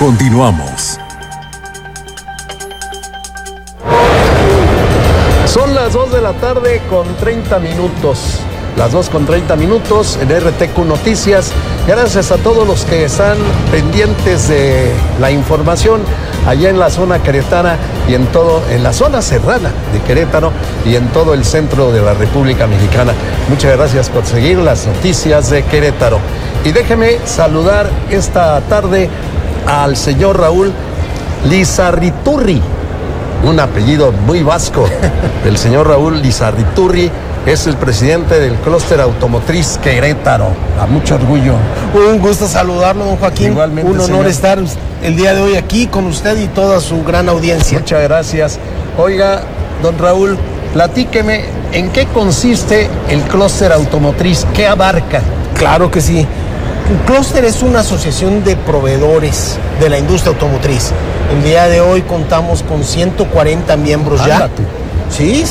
Continuamos. Son las 2 de la tarde con 30 minutos. Las 2 con 30 minutos en RTQ Noticias. Gracias a todos los que están pendientes de la información allá en la zona queretana y en la zona serrana de Querétaro y en todo el centro de la República Mexicana. Muchas gracias por seguir las noticias de Querétaro. Y déjeme saludar esta tarde al señor Raúl Lizarriturri, un apellido muy vasco. El señor Raúl Lizarriturri es el presidente del Clúster Automotriz Querétaro. A mucho orgullo. Un gusto saludarlo, don Joaquín. Igualmente, un honor, señor, estar el día de hoy aquí con usted y toda su gran audiencia. Muchas gracias. Oiga, don Raúl, platíqueme, ¿en qué consiste el Clúster Automotriz? ¿Qué abarca? Claro que sí. El Clúster es una asociación de proveedores de la industria automotriz. El día de hoy contamos con 140 miembros ya. Sí.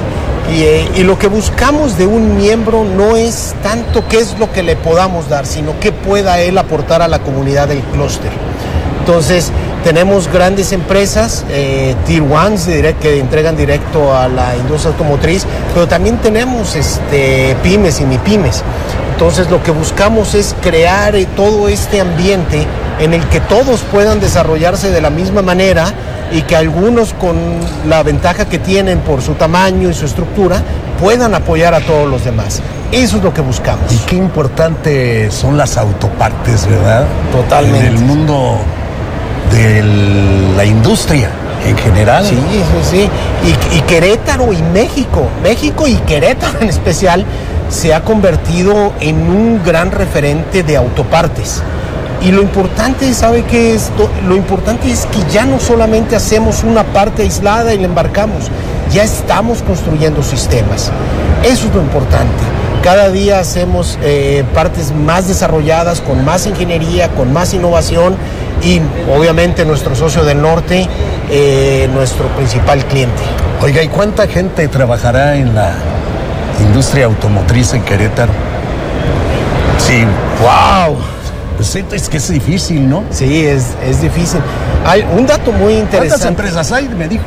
Y lo que buscamos de un miembro no es tanto qué es lo que le podamos dar, sino qué pueda él aportar a la comunidad del clúster. Entonces, tenemos grandes empresas, Tier 1 que entregan directo a la industria automotriz, pero también tenemos pymes y mipymes. Entonces, lo que buscamos es crear todo este ambiente en el que todos puedan desarrollarse de la misma manera y que algunos, con la ventaja que tienen por su tamaño y su estructura, puedan apoyar a todos los demás. Eso es lo que buscamos. Y qué importante son las autopartes, ¿verdad? Totalmente. En el mundo de la industria en general. Sí. Y Querétaro y México y Querétaro en especial, se ha convertido en un gran referente de autopartes. Y lo importante, ¿sabe qué es? Lo importante es que ya no solamente hacemos una parte aislada y la embarcamos, ya estamos construyendo sistemas. Eso es lo importante. Cada día hacemos partes más desarrolladas, con más ingeniería, con más innovación y obviamente nuestro socio del norte, nuestro principal cliente. Oiga, ¿y cuánta gente trabajará en la industria automotriz en Querétaro? Sí, ¡wow! Pues es que es difícil, ¿no? Sí, es difícil. Hay un dato muy interesante. ¿Cuántas empresas hay, me dijo?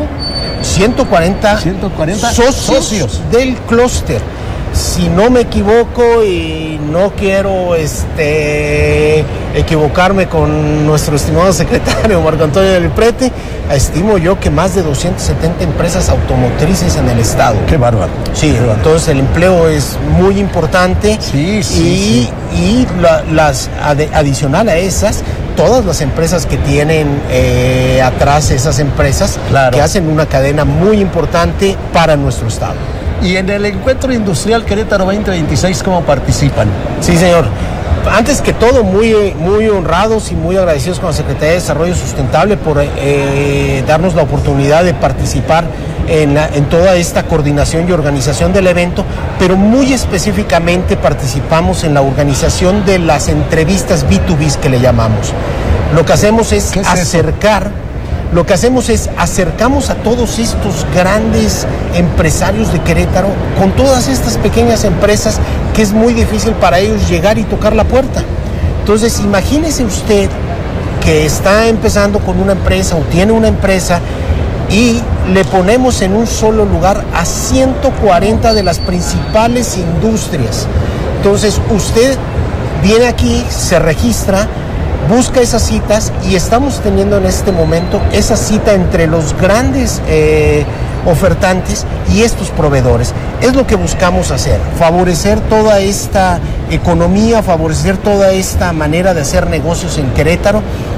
140 socios del clúster. Si no me equivoco, y no quiero equivocarme con nuestro estimado secretario Marco Antonio del Prete, estimo yo que más de 270 empresas automotrices en el estado. ¡Qué bárbaro! Sí, entonces el empleo es muy importante. Sí. Y adicional a esas, todas las empresas que tienen atrás esas empresas, claro, que hacen una cadena muy importante para nuestro estado. Y en el Encuentro Industrial Querétaro 2026, ¿cómo participan? Sí, señor. Antes que todo, muy honrados y muy agradecidos con la Secretaría de Desarrollo Sustentable por darnos la oportunidad de participar en toda esta coordinación y organización del evento, pero muy específicamente participamos en la organización de las entrevistas B2B que le llamamos. Lo que hacemos es acercamos a todos estos grandes empresarios de Querétaro con todas estas pequeñas empresas que es muy difícil para ellos llegar y tocar la puerta. Entonces, imagínese usted que está empezando con una empresa o tiene una empresa y le ponemos en un solo lugar a 140 de las principales industrias. Entonces, usted viene aquí, se registra, busca esas citas y estamos teniendo en este momento esa cita entre los grandes ofertantes y estos proveedores. Es lo que buscamos hacer, favorecer toda esta economía, favorecer toda esta manera de hacer negocios en Querétaro